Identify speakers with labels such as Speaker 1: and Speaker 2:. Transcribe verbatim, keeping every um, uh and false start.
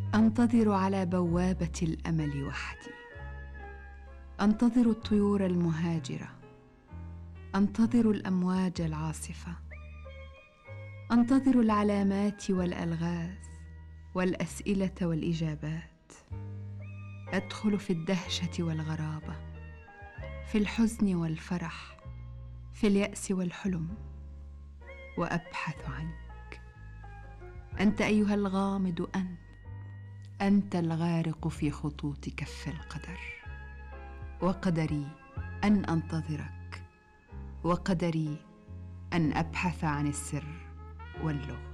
Speaker 1: أنتظر على بوابة الأمل وحدي، أنتظر الطيور المهاجرة، أنتظر الأمواج العاصفة، أنتظر العلامات والألغاز والأسئلة والإجابات. أدخل في الدهشة والغرابة، في الحزن والفرح، في اليأس والحلم، وأبحث عنك. أنت أيها الغامض، أنت أنت الغارق في خطوط كف القدر. وقدري أن أنتظرك، وقدري أن أبحث عن السر واللغز.